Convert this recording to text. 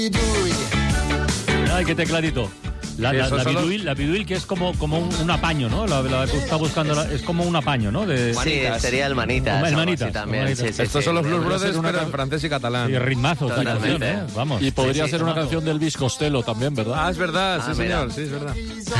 Ay, qué tecladito. La biduil, que es como un apaño, ¿no? La que está buscando, es como un apaño, ¿no? Sí, sería el Manitas. El Manitas también. Sí, Estos son los Blues Brothers, pero en francés y catalán. Y ritmazo esta canción, ¿eh? Vamos. Y podría ser una canción del Elvis Costello también, ¿verdad? Ah, es verdad, sí, mira. señor, sí, es verdad.